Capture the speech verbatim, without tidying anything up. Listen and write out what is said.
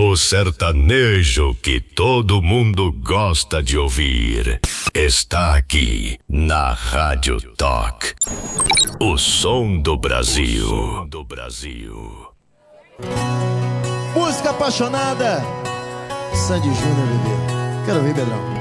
O sertanejo que todo mundo gosta de ouvir está aqui na Rádio Talk. O som do Brasil. O som do Brasil. Música apaixonada. Sandy Júnior, bebê. Quero ver, Pedrão.